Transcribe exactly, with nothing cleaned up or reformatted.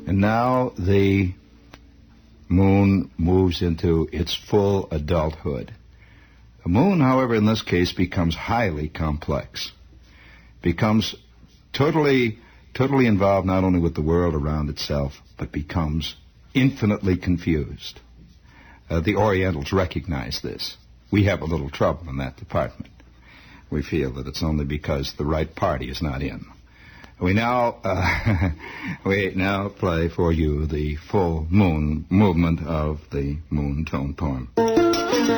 And now the moon moves into its full adulthood. The moon, however, in this case becomes highly complex, becomes totally, totally involved not only with the world around itself, but becomes infinitely confused. Uh, the Orientals recognize this. We have a little trouble in that department. We feel that it's only because the right party is not in. We now uh, we now play for you the full moon movement of the moon tone poem.